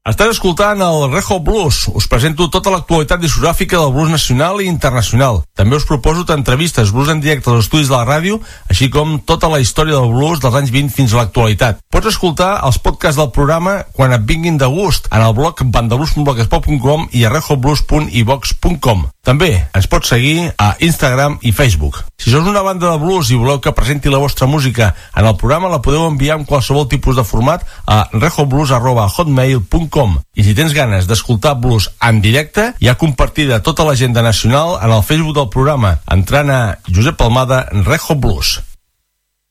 Estàs escoltant el Rejo Blues. Us presento tota l'actualitat discogràfica del blues nacional i internacional. També us proposo entrevistes, blues en directe als estudis de la ràdio, així com tota la història del blues dels anys 20 fins a l'actualitat. Pots escoltar els podcasts del programa quan et vinguin de gust en el blog bandablues.blogspot.com i a rejoblues.ivox.com. També ens pots seguir a Instagram i Facebook. Si sou una banda de blues i voleu que presenti la vostra música en el programa, la podeu enviar en qualsevol tipus de format a rejoblues@hotmail.com. I si tens ganes d'escoltar blues en directe, hi ha compartida tota l'agenda nacional en el Facebook del programa, entrant a Josep Almada Rejo Blues.